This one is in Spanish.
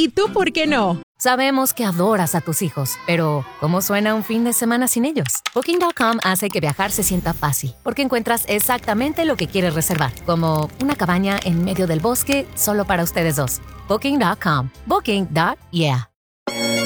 ¿Y tú por qué no? Sabemos que adoras a tus hijos, pero ¿cómo suena un fin de semana sin ellos? Booking.com hace que viajar se sienta fácil, porque encuentras exactamente lo que quieres reservar, como una cabaña en medio del bosque solo para ustedes dos. Booking.com. Booking.yeah.